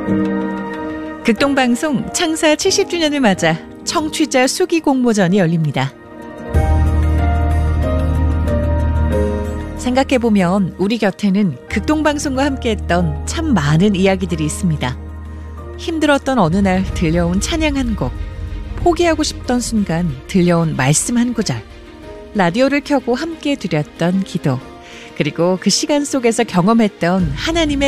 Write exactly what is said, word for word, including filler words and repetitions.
극동방송 창사 칠십 주년을 맞아 청취자 수기 공모전이 열립니다. 생각해보면 우리 곁에는 극동방송과 함께했던 참 많은 이야기들이 있습니다. 힘들었던 어느 날 들려온 찬양 한 곡, 포기하고 싶던 순간 들려온 말씀 한 구절, 라디오를 켜고 함께 드렸던 기도, 그리고 그 시간 속에서 경험했던 하나님의